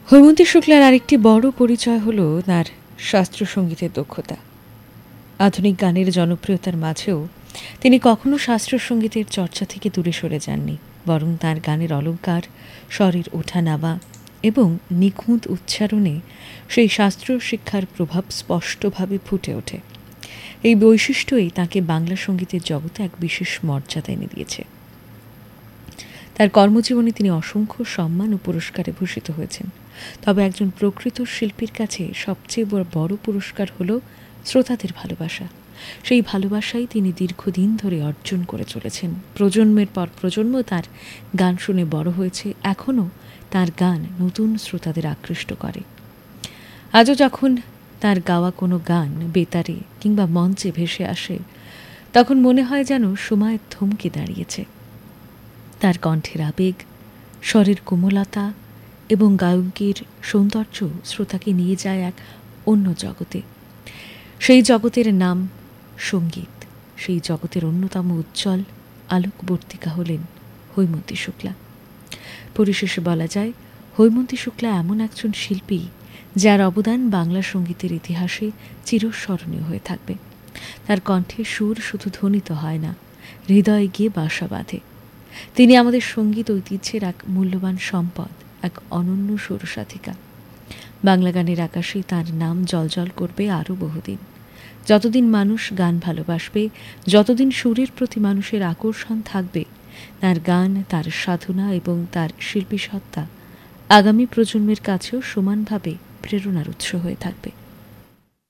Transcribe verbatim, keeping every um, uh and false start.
হৈমন্তী শুক্লার আরেকটি বড় পরিচয় হল তার শাস্ত্রীয় সঙ্গীতের দক্ষতা। আধুনিক গানের জনপ্রিয়তার মাঝেও তিনি কখনো শাস্ত্রীয় সঙ্গীতের চর্চা থেকে দূরে সরে যাননি, বরং তার গানের অলঙ্কার, স্বরের ওঠানামা এবং নিখুঁত উচ্চারণে সেই শাস্ত্রীয় শিক্ষার প্রভাব স্পষ্টভাবে ফুটে ওঠে। এই বৈশিষ্ট্যই তাকে বাংলা সঙ্গীতের জগতে এক বিশেষ মর্যাদা এনে দিয়েছে। তার কর্মজীবনে তিনি অসংখ্য সম্মান ও পুরস্কারে ভূষিত হয়েছেন, তবে একজন প্রকৃত শিল্পীর কাছে সবচেয়ে বড় পুরস্কার হল শ্রোতাদের ভালোবাসা। সেই ভালোবাসাই তিনি দীর্ঘদিন ধরে অর্জন করে চলেছেন। প্রজন্মের পর প্রজন্ম তার গান শুনে বড় হয়েছে, এখনও তার গান নতুন শ্রোতাদের আকৃষ্ট করে। আজও যখন তার গাওয়া কোনো গান বেতারে কিংবা মঞ্চে ভেসে আসে, তখন মনে হয় যেন সময় থমকে দাঁড়িয়েছে। তার কণ্ঠের আবেগ, স্বরের কোমলতা এবং গায়কের সৌন্দর্য শ্রোতাকে নিয়ে যায় এক অন্য জগতে। সেই জগতের নাম সঙ্গীত। সেই জগতের অন্যতম উজ্জ্বল আলোকবর্তিকা হলেন হৈমন্তী শুক্লা। পরিশেষে বলা যায়, হৈমন্তী শুক্লা এমন একজন শিল্পী যার অবদান বাংলা সঙ্গীতের ইতিহাসে চিরস্মরণীয় হয়ে থাকবে। তার কণ্ঠে সুর শুধু ধ্বনিত হয় না, হৃদয়ে গিয়ে বাসা বাঁধে। তিনি আমাদের সঙ্গীত ঐতিহ্যের এক মূল্যবান সম্পদ, এক অনন্য সুরসাথিকা। বাংলা গানের আকাশে তার নাম জলজল করবে আরও বহুদিন। যতদিন মানুষ গান ভালোবাসবে, যতদিন সুরের প্রতি মানুষের আকর্ষণ থাকবে, তার গান, তার সাধনা এবং তার শিল্পী সত্তা আগামী প্রজন্মের কাছেও সমানভাবে প্রেরণার উৎস হয়ে থাকবে।